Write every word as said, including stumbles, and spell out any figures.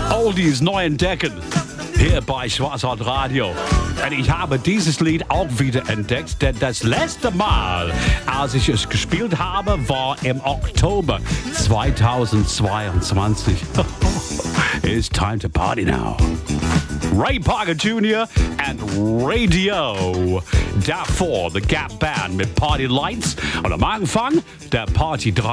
Oldies neu entdecken. Hier bei Schwarzwald Radio. Und ich habe dieses Lied auch wieder entdeckt, denn das letzte Mal, als ich es gespielt habe, war im Oktober zweitausendzweiundzwanzig. It's time to party now. Ray Parker Junior and Radio. Davor The Gap Band mit Party Lights. Und am Anfang der Party drei.